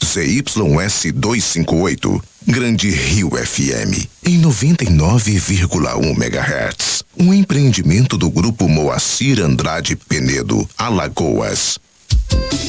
ZYS 258, Grande Rio FM, em 99,1 MHz. Um empreendimento do Grupo Moacir Andrade Penedo, Alagoas.